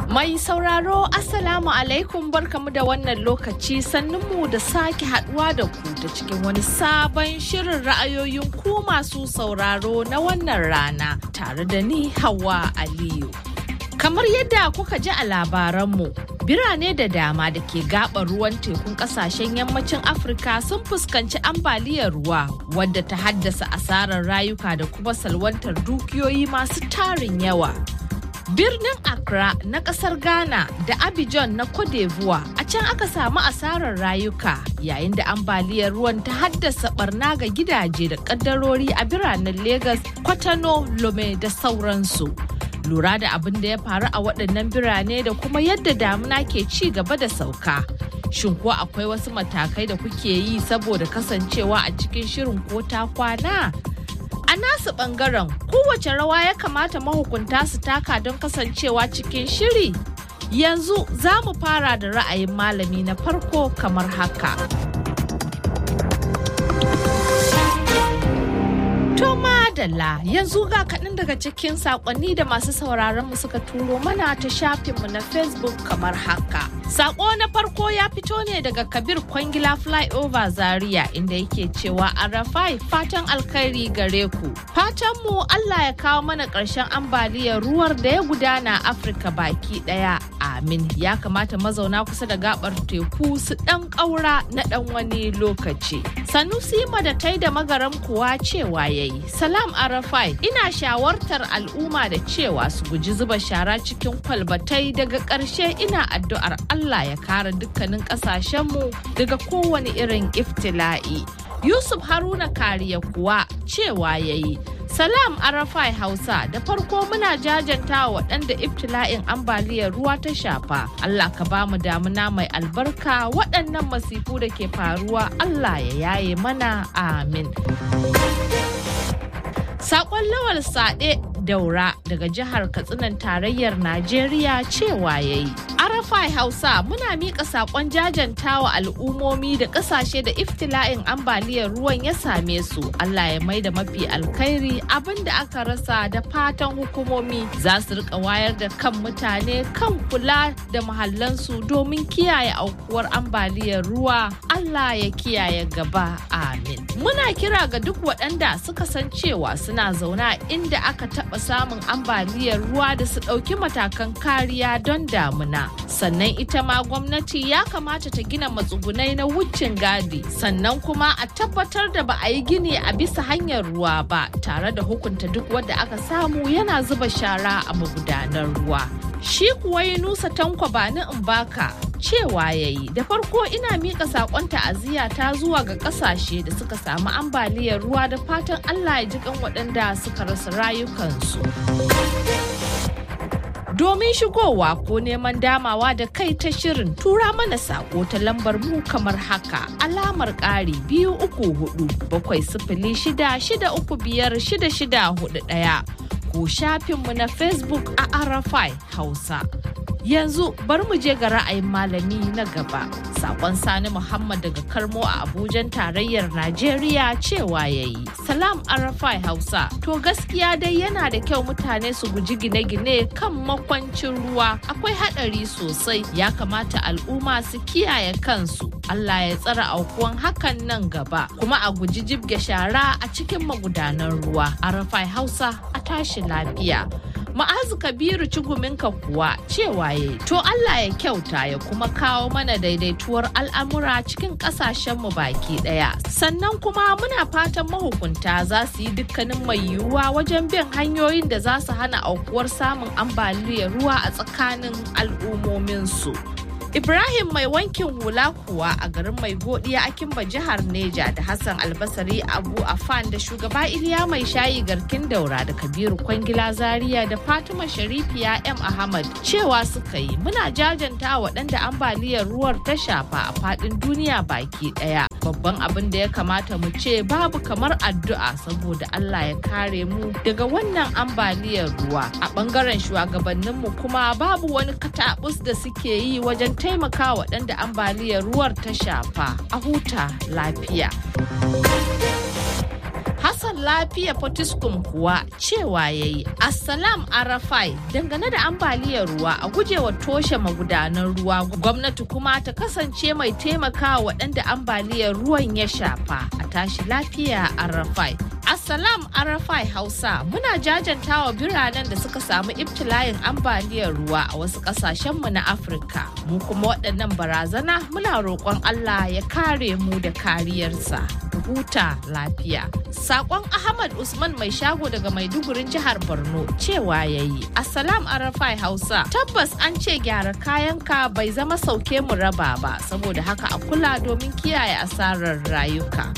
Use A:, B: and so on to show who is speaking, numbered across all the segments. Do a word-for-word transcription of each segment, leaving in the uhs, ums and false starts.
A: Mai sauraro Assalamu alaikum barkamu da wannan lokaci sannunmu da sake haduwa da ku ta cikin wani sabon shirin ra'ayoyin ku masu sauraro na wannan rana tare da ni Hauwa Aliyu. Kamar yadda kuka ji a labaranmu, birane da dama da ke gaɓar ruwan tekun ƙasashen yammacin Afirka sun fuskanci ambaliyar ruwa wadda ta haddasa asarar rayuka da kuma salwantar dukiyoyi masu tarin yawa. Birnin Accra na kasar Ghana da Abidjan na Cote d'Ivoire a can aka samu asarar rayuka yayin da ambaliyar ruwan ta haddasa barna ga gidaje da kaddarori a biranen Lagos, Kwatano, Lome da sauransu. Lura da abin da ya faru a waɗannan birane da kuma yadda damuna ke ci gaba da sauka. Shin ko akwai wasu matakai da kuke yi saboda kasancewa a cikin shirin ko ta kwana? A nasu ɓangaren kowace rawa ya kamata mahukunta su taka don kasancewa cikin shiri. Yanzu za mu fara da ra'ayin malami na farko kamar haka. To madalla yanzu ga kaɗan daga cikin saƙonni da masu sauraron mu suka turo mana ta shafinmu na Facebook kamar haka. Saƙo na farko ya fito ne daga Kabir Kwangila Flyover Zaria inda yake cewa Arafai fatan alkhairi gare ku. Fatanmu Allah ya kawo mana ƙarshen ambaliyar ruwar da ya gudana Afirka baki ɗaya. Amin. Ya kamata mazauna kusa da gabar teku su ɗan ƙaura na ɗan wani lokaci. Sanusi Madatai da Magaram kuwa cewa yayi. Salam Arafai, ina shawartar al'umma da cewa su guji zuba shara cikin kwalbatai daga ƙarshe ina addu'ar Allah ya kare dukkanin ƙasashenmu daga kowane irin iftila'i. Yusuf Haruna Kariya kuwa cewa yayi. Salam Arafai Hausa, da farko muna jajanta wa waɗanda ibtila'in ambaliyar ruwa ta shafa. Allah ka ba mu damuna mai albarka waɗannan masifu da ke faruwa Allah ya yaye mana amin. Sakon Lawal Sade Daura daga jihar Katsinan tarayyar Najeriya cewa yayi. Arafai Hausa muna miƙa sakon jajantawa al'ummomi da ƙasashe da iftila'in ambaliyar ruwan ya same su. Allah ya maida mafi alkhairi abinda aka rasa da fatan hukumomi za su rika wayar da kan mutane kan kula da muhallansu domin kiyaye aukuwar ambaliyar ruwa. Allah ya kiyaye gaba. Amin. Muna kira ga duk waɗanda suka san cewa suna zauna inda aka taɓa samun ambaliyar ruwa da su ɗauki matakan kariya don damuna. Sannan ita ma gwamnati ya kamata ta gina matsugunai na wucin gadi, sannan kuma a tabbatar da ba a yi gini a bisa hanyar ruwa ba tare da hukunta duk wanda aka samu yana zuba shara a magudanar ruwa. Shi kuwa Yunusa Tanko Bani Mbaka cewa yayi da farko ina mika sakon ta'aziyya ta zuwa ga kasashe da suka samu ambaliyar ruwa da fatan Allah ya ji kan waɗanda suka rasa rayukansu. Domin shigowa ko neman damawa da kai ta shirin tura mana sako ta lambar mu kamar haka alamar ƙari biyu uku hudu bakwai sifili shida shida uku biyar shida shida hudu ɗaya ko shafinmu na Facebook a Arafai Hausa. Yanzu bari mu je ga ra'ayin malami na gaba. Sakon Sani Muhammad daga Karmo a Abujan tarayyar Najeriya cewa yayi. Salam Arafai Hausa. To gaskiya dai yana da kyau mutane su guji gine-gine kan makwancin ruwa. Akwai haɗari sosai. Ya kamata al'umma su kiyaye kansu. Allah ya tsara aukuwan hakan nan gaba. Kuma a guji jibge shara a cikin magudanan ruwa. Arafai Hausa a tashi lafiya. Ma'azu Kabiru Ciguminka kuwa cewa yayi to Allah ya kyauta ya kuma kawo mana daidaituwar al'amura cikin ƙasashenmu baki ɗaya. Sannan kuma muna fatan mahukunta za su yi dukkanin mai yiwuwa wajen bin hanyoyin da za su hana aukuwar samun ambaliyar ruwa a tsakanin al'ummominsu. Ibrahim mai wankin hula kuwa a garin mai godiya a Kimba jihar Neja da Hassan Albasari Abu Afan da shugaba Iliya mai shayi garkin daura da Kabiru Kwangila Zaria da Fatima Sharifiya M Ahmad cewa suka yi muna jajanta waɗanda ambaliyar ruwar ta shafa a faɗin duniya baki ɗaya. Babban abin da ya kamata mu ce babu kamar addu'a saboda Allah ya kare mu daga wannan ambaliyar ruwa. A ɓangaren shugabanninmu kuma babu wani katabus da suke yi wajen taimaka waɗanda ambaliyar ruwar ta shafa. A huta lafiya. Hassan lafiya Potiskum kuwa cewa yayi Assalam Arafai dangane da ambaliyar ruwa a gujewa toshe magudanan ruwa gwamnati kuma ta kasance mai taimakawa waɗanda ambaliyar ruwan ya shafa a tashi lafiya Arafai. Assalam Arafai Hausa muna jajantawa biranen da suka samu ibtila'in ambaliyar ruwa a wasu ƙasashenmu na Afirka. Mu kuma waɗannan barazana muna roƙon Allah ya kare mu da kariyarsa. Huta lafiya. Sakon Ahmad Usman mai shago daga Maidugurin jihar Borno cewa yayi Assalam Arafai Hausa tabbas an ce gyara kayanka bai zama sauke mu raba ba saboda haka a kula domin kiyaye asarar rayuka.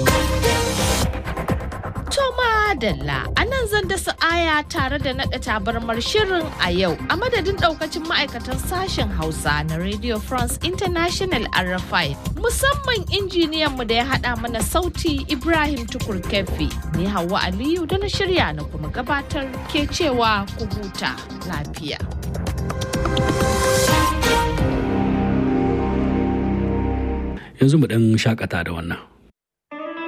A: Toma Dalla a nan zan dasa aya tare da naɗa tabarmar shirin a yau a madadin ɗaukacin ma'aikatan sashen Hausa na Radio France International R F I musamman injiniyan mu da ya haɗa mana sauti Ibrahim Tukur Kefi ni Hauwa Aliyu da na shirya na kuma gabatar ke cewa ku huta lafiya.
B: Yanzu mu ɗan shakata da wannan.